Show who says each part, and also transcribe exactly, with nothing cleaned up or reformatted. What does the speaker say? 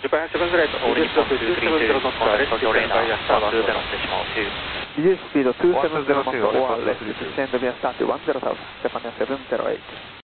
Speaker 1: Japan seven right,
Speaker 2: All
Speaker 1: reduce
Speaker 2: Nippon
Speaker 1: to
Speaker 2: two three
Speaker 1: two seven
Speaker 2: two,
Speaker 1: zero knots,
Speaker 2: contact
Speaker 1: ready
Speaker 2: Autorena
Speaker 1: via start
Speaker 2: one two zero decimal two.
Speaker 3: Reduce speed to two seven zero
Speaker 4: one two zero
Speaker 3: knots
Speaker 4: two,
Speaker 3: or less,
Speaker 4: report
Speaker 3: descend via start one zero south, Stefania seven zero eight.